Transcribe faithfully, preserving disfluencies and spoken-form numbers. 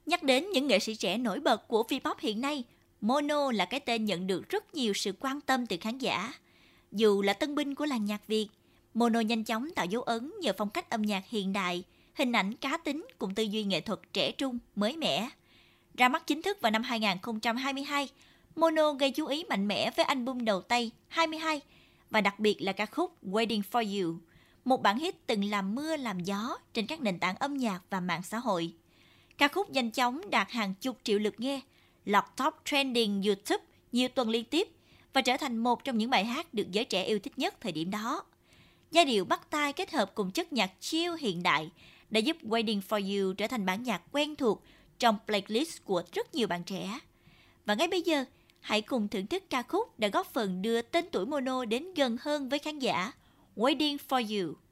Nhắc đến những nghệ sĩ trẻ nổi bật của V-pop hiện nay, Mono là cái tên nhận được rất nhiều sự quan tâm từ khán giả. Dù là tân binh của làng nhạc Việt, Mono nhanh chóng tạo dấu ấn nhờ phong cách âm nhạc hiện đại, hình ảnh cá tính cùng tư duy nghệ thuật trẻ trung, mới mẻ. Ra mắt chính thức vào năm hai không hai hai, Mono gây chú ý mạnh mẽ với album đầu tay hai mươi hai và đặc biệt là ca khúc Waiting for You, một bản hit từng làm mưa làm gió trên các nền tảng âm nhạc và mạng xã hội. Ca khúc nhanh chóng đạt hàng chục triệu lượt nghe, lọt top trending YouTube nhiều tuần liên tiếp và trở thành một trong những bài hát được giới trẻ yêu thích nhất thời điểm đó. Giai điệu bắt tai kết hợp cùng chất nhạc chill hiện đại đã giúp Waiting for You trở thành bản nhạc quen thuộc trong playlist của rất nhiều bạn trẻ. Và ngay bây giờ, hãy cùng thưởng thức ca khúc đã góp phần đưa tên tuổi Mono đến gần hơn với khán giả, Waiting for You.